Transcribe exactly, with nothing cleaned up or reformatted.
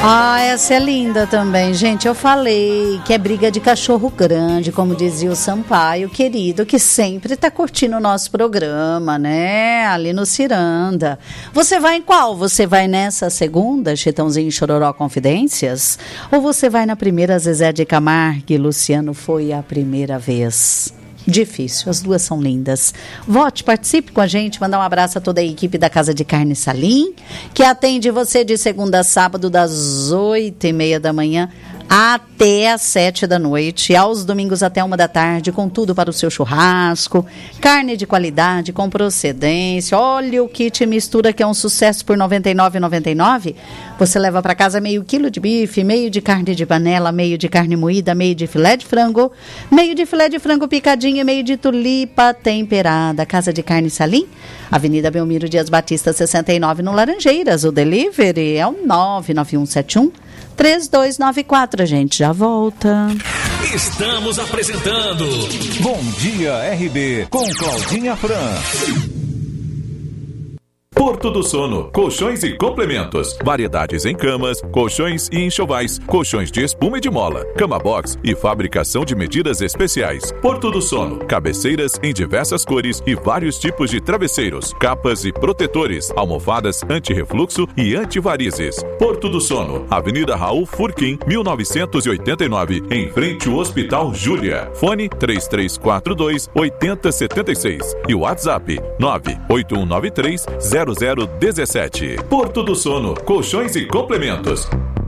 Ah, essa é linda também, gente. Eu falei que é briga de cachorro grande, como dizia o Sampaio, querido, que sempre tá curtindo o nosso programa, né? Ali no Ciranda. Você vai em qual? Você vai nessa segunda, Chitãozinho e Chororó Confidências? Ou você vai na primeira, Zezé de Camargo e Luciano Foi a Primeira Vez? Difícil, as duas são lindas. Vote, participe com a gente, mandar um abraço a toda a equipe da Casa de Carne Salim, que atende você de segunda a sábado, das oito e meia da manhã até às sete da noite, aos domingos até uma da tarde, com tudo para o seu churrasco, carne de qualidade, com procedência. Olha o kit mistura, que é um sucesso por noventa e nove reais e noventa e nove centavos. Você leva para casa meio quilo de bife, meio de carne de panela, meio de carne moída, meio de filé de frango, meio de filé de frango picadinho e meio de tulipa temperada. Casa de Carne Salim, Avenida Belmiro Dias Batista, sessenta e nove, no Laranjeiras. O delivery é o nove nove um sete um três dois nove quatro. A gente já volta. Estamos apresentando Bom Dia R B com Claudinha Franz. Porto do Sono, colchões e complementos, variedades em camas, colchões e enxovais, colchões de espuma e de mola, cama box e fabricação de medidas especiais. Porto do Sono, cabeceiras em diversas cores e vários tipos de travesseiros, capas e protetores, almofadas anti-refluxo e antivarizes. Porto do Sono, Avenida Raul Furquim, mil novecentos e oitenta e nove, em frente ao Hospital Júlia. Fone três três quatro dois, oito zero sete seis e o WhatsApp nove oito um nove três, zero zero um sete. Porto do Sono, colchões e complementos.